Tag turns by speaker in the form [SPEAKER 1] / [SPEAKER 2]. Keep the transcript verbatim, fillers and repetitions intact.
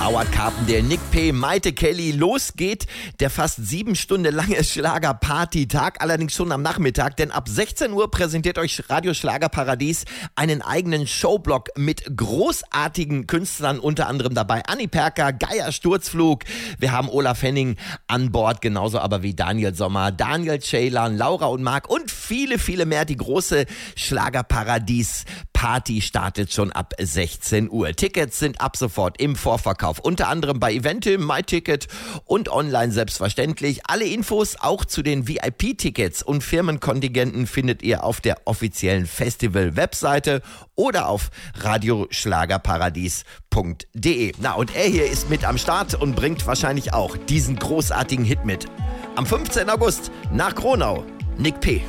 [SPEAKER 1] Howard Carpendale, Nick P., Maite Kelly. Los geht der fast sieben Stunden lange Schlager-Party-Tag, allerdings schon am Nachmittag, denn ab sechzehn Uhr präsentiert euch Radio Schlagerparadies einen eigenen Showblock mit großartigen Künstlern, unter anderem dabei Anni Perker, Geier Sturzflug. Wir haben Olaf Henning an Bord, genauso aber wie Daniel Sommer, Daniel Ceylan, Laura und Marc und viele, viele mehr. Die große Schlagerparadies-Party startet schon ab sechzehn Uhr. Tickets sind ab sofort im Vorverkauf, unter anderem bei Eventim, MyTicket und online selbstverständlich. Alle Infos auch zu den V I P-Tickets und Firmenkontingenten findet ihr auf der offiziellen Festival-Webseite oder auf radioschlagerparadies punkt de. Na, und er hier ist mit am Start und bringt wahrscheinlich auch diesen großartigen Hit mit. Am fünfzehnten August nach Gronau, Nick P.